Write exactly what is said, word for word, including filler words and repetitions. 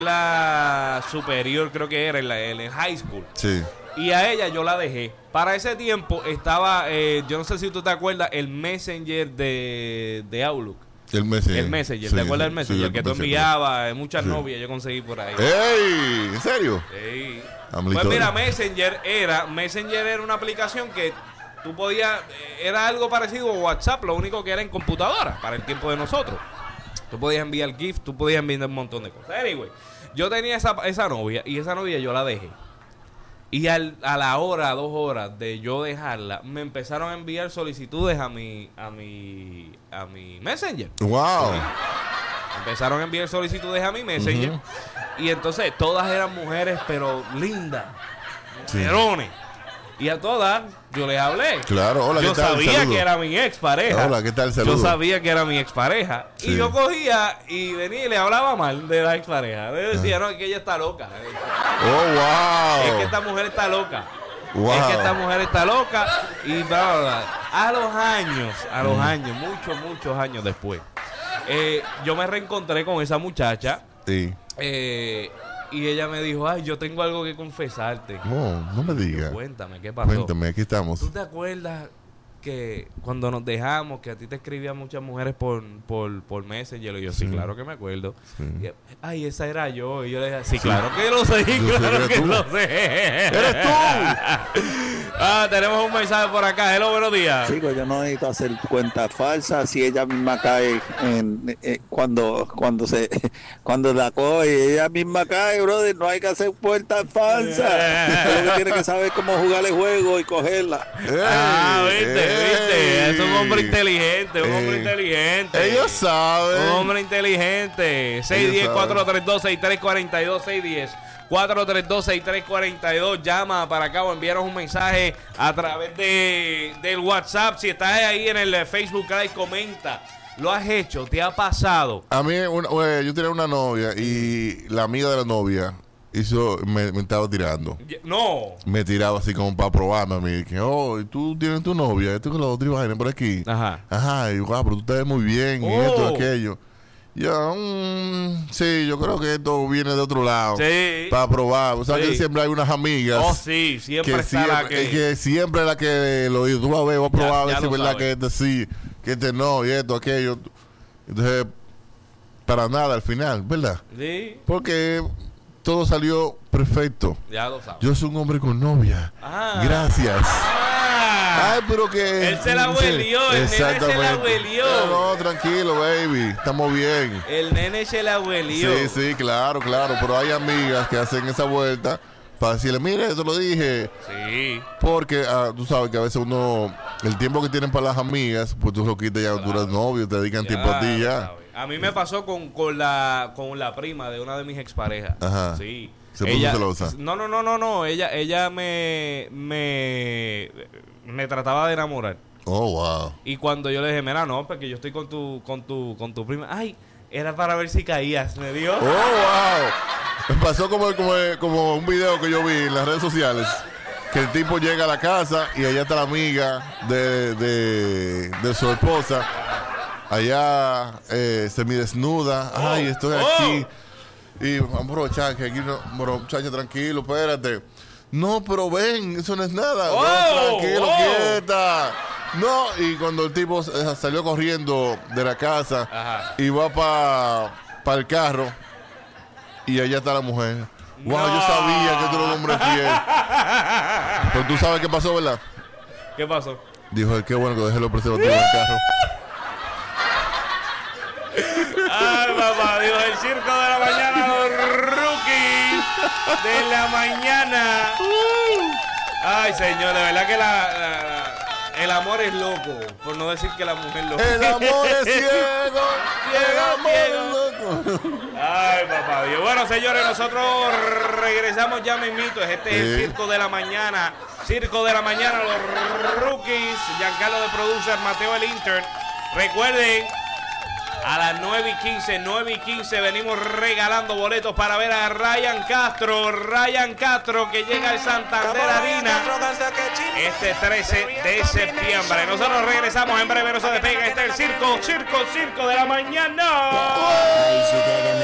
la superior, creo que era, en, la, en el high school. Sí. Y a ella yo la dejé. Para ese tiempo estaba, eh, yo no sé si tú te acuerdas, el Messenger de, de Outlook. El Messenger. El Messenger, sí, ¿te acuerdas sí, del Messenger? sí, El que tú Messenger. enviabas, muchas Sí. novias yo conseguí por ahí. ¡Ey! ¿En serio? Sí. Hambre y Pues todo. mira, Messenger era, Messenger era una aplicación que tú podías, era algo parecido a WhatsApp, lo único que era en computadora para el tiempo de nosotros. Tú podías enviar GIF, tú podías enviar un montón de cosas. Anyway, yo tenía esa, esa novia y esa novia yo la dejé. Y al, a la hora, dos horas de yo dejarla, me empezaron a enviar solicitudes a mi, a mi, a mi Messenger. ¡Wow! Sí. Empezaron a enviar solicitudes a mi Messenger. Uh-huh. Y entonces todas eran mujeres, pero lindas, Sí. mujerones. Y a todas yo les hablé. Claro, hola, Yo ¿qué tal? sabía Saludo. que era mi expareja. Hola, ¿qué tal? Saludo. Yo sabía que era mi expareja. Sí. Y yo cogía y venía y le hablaba mal de la expareja. Yo decía, no, es que ella está loca. ¡Oh, wow! Es que esta mujer está loca. Wow. Es que esta mujer está loca. Y bla, bla, bla. A los años, a los años, muchos, muchos años después, eh, yo me reencontré con esa muchacha. Sí. Eh, y ella me dijo, ay, yo tengo algo que confesarte. No, no me digas. Cuéntame, ¿qué pasó? Cuéntame, aquí estamos. ¿Tú te acuerdas que cuando nos dejamos, que a ti te escribían muchas mujeres por, por, por Messenger? Y yo, sí, Sí. claro que me acuerdo. Sí. Y, ay, esa era yo. Y yo le dije, sí, claro que lo sé, Yo sé claro que que eres tú. lo sé. ¡Eres tú! Ah, tenemos un mensaje por acá. Hello, buenos días. Chicos, yo no necesito hacer cuentas falsas si ella misma cae en, eh, cuando cuando se cuando la coge, ella misma cae, brother, no hay que hacer cuentas falsas. Solo que tiene que saber cómo jugar el juego y cogerla. Ah, ¡Ey! viste, viste. Es un hombre inteligente, un hombre Ey. inteligente. Ellos saben. Un hombre inteligente. seis uno cero, cuatro tres dos, seis tres cuatro dos, seis uno cero, cuatro tres dos, seis tres cuatro dos. Llama para acá o envíanos un mensaje a través de del WhatsApp. Si estás ahí en el Facebook Live, comenta. ¿Lo has hecho? ¿Te ha pasado? A mí, una- eh, yo tenía una novia y la amiga de la novia hizo, me, me estaba tirando. No. Me tiraba así como para probarme a mí. Que, oh, ¿y tú tienes tu novia? Esto que la otra vaina por aquí. Ajá. Ajá, y wow, pero tú te ves muy bien y Oh. esto, aquello. Yo, mm, sí, yo creo que esto viene de otro lado. Sí. Para probar. O sea, Sí. que siempre hay unas amigas. Oh, sí. Siempre que, está siempre, la que... que siempre la que lo dices, tú vas a ver, vas a probar Ya- a ver ya si es lo verdad sabes. que este sí, que este no, y esto, aquello. Entonces, para nada al final, ¿verdad? Sí. Porque todo salió perfecto. Ya lo sabes. Yo soy un hombre con novia. Ah. Gracias. Ah. Ay, pero que... Él se la huelió, el nene se la Exactamente. huelió. No, no, tranquilo, baby. Estamos bien. El nene se la huelió. Sí, sí, claro, claro. Pero hay amigas que hacen esa vuelta para decirle, mire, esto lo dije. Sí. Porque ah, tú sabes que a veces uno, el tiempo que tienen para las amigas, pues tú lo quitas ya, tú eres novio, te dedican tiempo a ti Ya, ya. sabes. A mí me pasó con, con la con la prima de una de mis exparejas. Ajá. Sí. Se puso celosa. No, no, no, no, no. Ella, ella me, me, me trataba de enamorar. Oh, wow. Y cuando yo le dije, mira, no, porque yo estoy con tu, con tu, con tu prima. Ay, era para ver si caías, me dio. Oh, wow. Me pasó como, como, como un video que yo vi en las redes sociales. Que el tipo llega a la casa y allá está la amiga de, de, de su esposa. Allá eh, semidesnuda. Oh, Ay, estoy oh. aquí. Y bro, chacha, aquí no, bro, chacha, tranquilo, espérate. No, pero ven, eso no es nada. Oh, No, tranquilo, oh. quieta. No, y cuando el tipo eh, salió corriendo de la casa Ajá. y va para pa el carro y allá está la mujer. Wow, No. yo sabía que tú eres un hombre fiel. Pero tú sabes qué pasó, ¿verdad? ¿Qué pasó? Dijo, qué bueno que dejé los preservativos en el carro. Ay, papá, digo, el circo de la mañana, los rookies de la mañana. Ay, señor, de verdad que la, la- la- el amor es loco, por no decir que la mujer loca. El amor es ciego, el amor ciego. es loco. Ay, papá Dios. Bueno, señores, nosotros regresamos ya mismito. Este es el Sí. circo de la mañana. Circo de la mañana, los rookies. Giancarlo de producer, Mateo el intern. Recuerden, a las nueve y quince, nueve y quince venimos regalando boletos para ver a Ryan Castro. Ryan Castro que llega al Santander Arena este trece de septiembre. Nosotros regresamos en breve, no se despega. Este es el circo, circo, circo de la mañana.